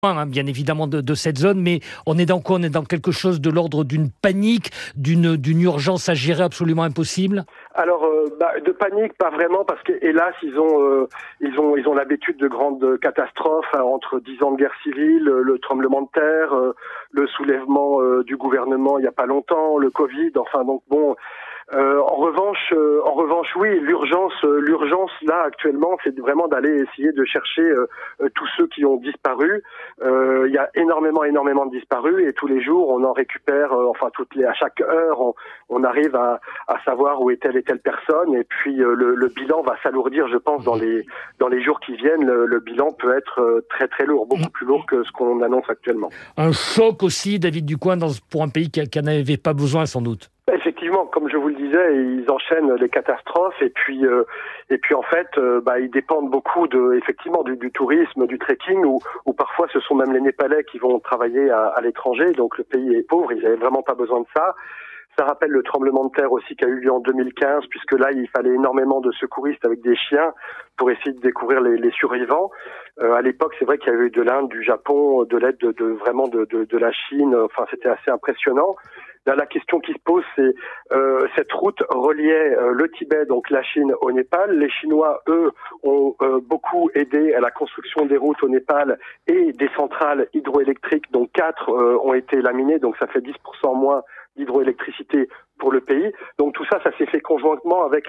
bien évidemment de cette zone, mais on est dans quoi? On est dans quelque chose de l'ordre d'une panique, d'une urgence à gérer absolument impossible? Alors, de panique, pas vraiment, parce que hélas, ils ont l'habitude de grandes catastrophes, entre 10 ans de guerre civile, le tremblement de terre, le soulèvement du gouvernement il y a pas longtemps, le Covid. Enfin, donc bon. En revanche, oui, l'urgence là actuellement, c'est vraiment d'aller essayer de chercher tous ceux qui ont disparu. Il y a énormément de disparus et tous les jours on en récupère. À chaque heure, on arrive à savoir où est telle et telle personne. Et puis le bilan va s'alourdir, je pense, dans les jours qui viennent. Le bilan peut être très très lourd, beaucoup plus lourd que ce qu'on annonce actuellement. Un choc aussi, David Ducoing, pour un pays qui n'avait pas besoin sans doute. Effectivement, comme je vous le disais, ils enchaînent les catastrophes et puis en fait, ils dépendent beaucoup effectivement du tourisme, du trekking ou parfois ce sont même les Népalais qui vont travailler à l'étranger. Donc le pays est pauvre, ils n'avaient vraiment pas besoin de ça. Ça rappelle le tremblement de terre aussi qui a eu lieu en 2015, puisque là il fallait énormément de secouristes avec des chiens pour essayer de découvrir les survivants. À l'époque, c'est vrai qu'il y avait eu de l'Inde, du Japon, de l'aide de la Chine. Enfin, c'était assez impressionnant. Là, la question qui se pose, c'est cette route reliait le Tibet, donc la Chine, au Népal. Les Chinois, eux, ont beaucoup aidé à la construction des routes au Népal et des centrales hydroélectriques, dont 4 ont été laminées, donc ça fait 10% moins d'hydroélectricité pour le pays. Donc tout ça s'est fait conjointement avec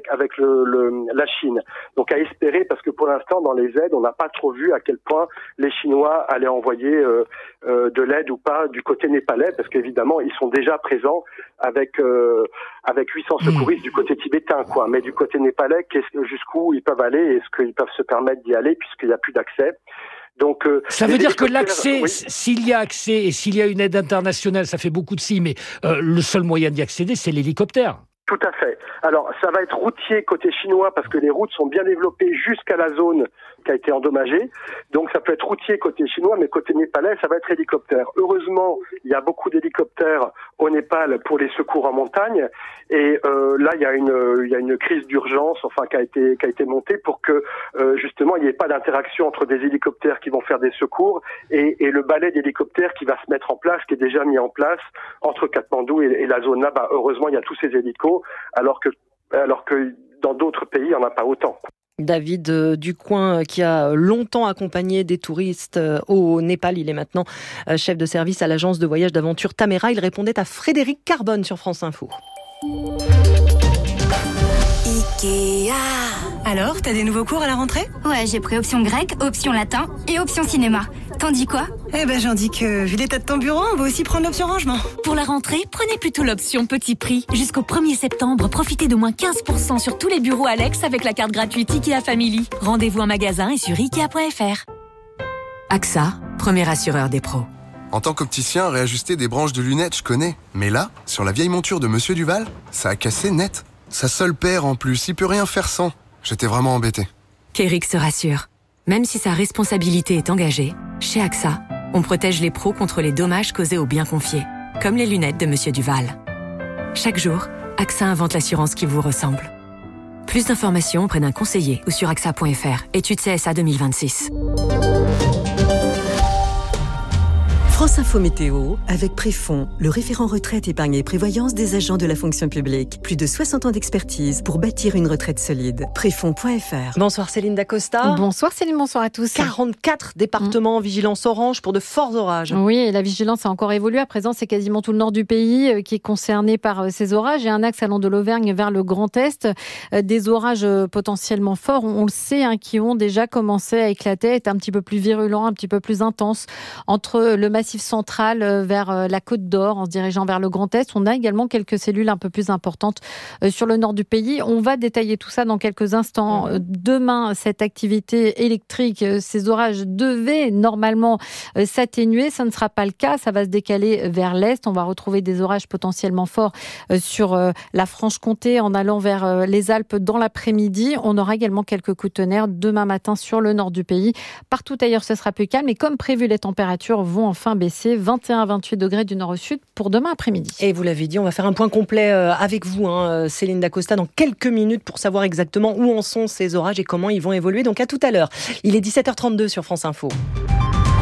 la Chine. Donc à espérer, parce que pour l'instant dans les aides, on n'a pas trop vu à quel point les Chinois allaient envoyer de l'aide ou pas du côté népalais, parce qu'évidemment ils sont déjà présents avec 800 secouristes du côté tibétain, quoi. Mais du côté népalais, jusqu'où ils peuvent aller? Est-ce qu'ils peuvent se permettre d'y aller puisqu'il n'y a plus d'accès? Donc, ça veut dire que l'accès, oui. S'il y a accès et s'il y a une aide internationale, ça fait beaucoup de si, mais le seul moyen d'y accéder, c'est l'hélicoptère. Tout à fait. Alors, ça va être routier côté chinois parce que les routes sont bien développées jusqu'à la zone qui a été endommagée. Donc, ça peut être routier côté chinois, mais côté népalais, ça va être hélicoptère. Heureusement, il y a beaucoup d'hélicoptères au Népal pour les secours en montagne. Et là, il y a une crise d'urgence, qui a été montée pour que justement, il n'y ait pas d'interaction entre des hélicoptères qui vont faire des secours et le balai d'hélicoptères qui va se mettre en place, qui est déjà mis en place entre Katmandou et la zone là-bas. Heureusement, il y a tous ces hélicos, alors que dans d'autres pays, il n'y en a pas autant. David Ducoing, qui a longtemps accompagné des touristes au Népal, il est maintenant chef de service à l'agence de voyage d'aventure Tamera. Il répondait à Frédéric Carbone sur France Info. Ikea. Alors, t'as des nouveaux cours à la rentrée? Ouais, j'ai pris option grec, option latin et option cinéma. T'en dis quoi? J'en dis que, vu l'état de ton bureau, on va aussi prendre l'option rangement. Pour la rentrée, prenez plutôt l'option petit prix. Jusqu'au 1er septembre, profitez de moins 15% sur tous les bureaux Alex avec la carte gratuite Ikea Family. Rendez-vous en magasin et sur Ikea.fr. AXA, premier assureur des pros. En tant qu'opticien, réajuster des branches de lunettes, je connais. Mais là, sur la vieille monture de Monsieur Duval, ça a cassé net. Sa seule paire en plus, il peut rien faire sans. J'étais vraiment embêté. Kérix se rassure. Même si sa responsabilité est engagée, chez AXA, on protège les pros contre les dommages causés aux biens confiés, comme les lunettes de Monsieur Duval. Chaque jour, AXA invente l'assurance qui vous ressemble. Plus d'informations auprès d'un conseiller ou sur AXA.fr. Étude CSA 2026. France Info Météo, avec Préfond, le référent retraite, épargne et prévoyance des agents de la fonction publique. Plus de 60 ans d'expertise pour bâtir une retraite solide. Préfond.fr. Bonsoir Céline Dacosta. Bonsoir Céline, bonsoir à tous. 44 départements en vigilance orange pour de forts orages. Oui, et la vigilance a encore évolué. À présent, c'est quasiment tout le nord du pays qui est concerné par ces orages et un axe allant de l'Auvergne vers le Grand Est. Des orages potentiellement forts, on le sait, qui ont déjà commencé à éclater, être un petit peu plus virulents, un petit peu plus intenses entre le massif central vers la Côte d'Or en se dirigeant vers le Grand Est. On a également quelques cellules un peu plus importantes sur le nord du pays. On va détailler tout ça dans quelques instants. Demain, cette activité électrique, ces orages devaient normalement s'atténuer. Ça ne sera pas le cas. Ça va se décaler vers l'Est. On va retrouver des orages potentiellement forts sur la Franche-Comté en allant vers les Alpes dans l'après-midi. On aura également quelques coups de tonnerre demain matin sur le nord du pays. Partout ailleurs, ce sera plus calme. Et comme prévu, les températures vont enfin baisser, 21 à 28 degrés du nord au sud pour demain après-midi. Et vous l'avez dit, on va faire un point complet avec vous, Céline Dacosta, dans quelques minutes pour savoir exactement où en sont ces orages et comment ils vont évoluer. Donc à tout à l'heure. Il est 17h32 sur France Info.